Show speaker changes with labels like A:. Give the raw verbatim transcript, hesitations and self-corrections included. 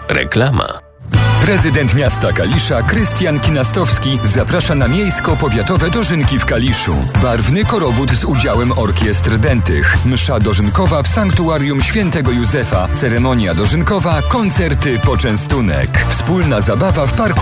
A: Reklama.
B: Prezydent miasta Kalisza Krystian Kinastowski zaprasza na miejsko-powiatowe dożynki w Kaliszu. Barwny korowód z udziałem orkiestr dętych. Msza dożynkowa w sanktuarium Świętego Józefa. Ceremonia dożynkowa, koncerty, poczęstunek. Wspólna zabawa w parku